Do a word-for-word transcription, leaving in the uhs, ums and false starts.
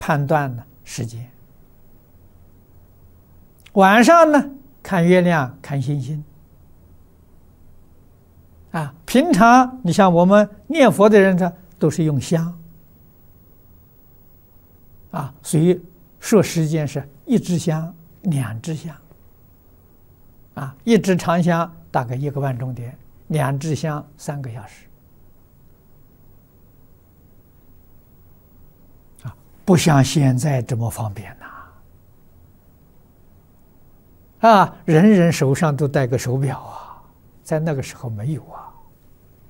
判断呢时间。晚上呢看月亮、看星星。啊，平常你像我们念佛的人呢，都是用香。啊，所以说时间是一支香、两支香。啊，一支长香大概一个半钟点，两支香三个小时。啊，不像现在这么方便呐。啊，人人手上都戴个手表啊，在那个时候没有啊。